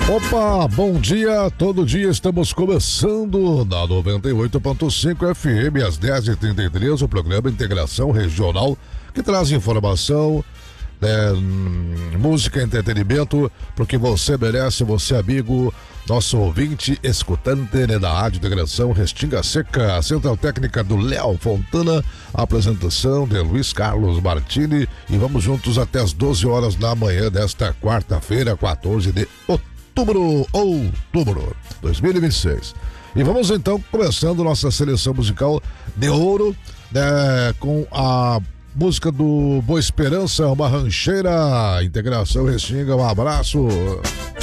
Opa, bom dia, todo dia estamos começando na 98.5 FM às 10h33, o programa Integração Regional, que traz informação, música, entretenimento, porque você merece, você amigo, nosso ouvinte, escutante da Rádio Integração Restinga Seca, a central técnica do Léo Fontana, a apresentação de Luiz Carlos Martini, e vamos juntos até as 12 horas da manhã desta quarta-feira, 14 de outubro 2026. E vamos então começando nossa seleção musical de ouro, com a música do Boa Esperança, uma rancheira. Integração Restinga, um abraço.